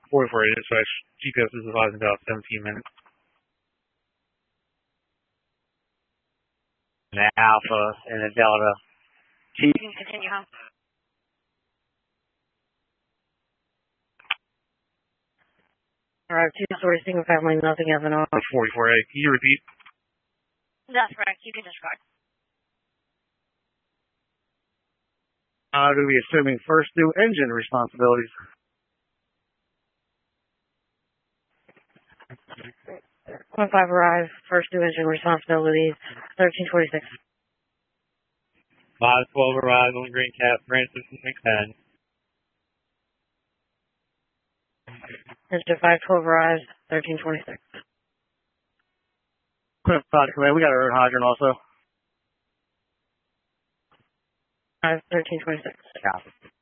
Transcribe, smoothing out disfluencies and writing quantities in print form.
44 dispatch. GPS is advising about 17 minutes. An Alpha and a Delta. You can continue home. Alright, 2-story single family, nothing as an R. 44A, can you repeat? That's correct. You can disregard. To be assuming first due engine responsibilities. 1-5 arrive, first due engine responsibilities, 1346. 512 arrive on Green Cap, Francis McFadden. Engine 512 arrives, 1326. Command, we got our hydrant also. 1326. Yeah.